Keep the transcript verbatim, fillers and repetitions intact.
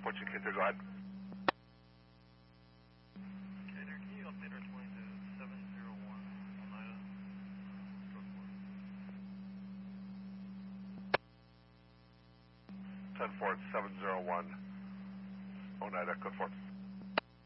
Fortune K three, go ahead. Gator, can you update our twenty to seven zero one Oneida? ten four seven zero one Oneida, code four.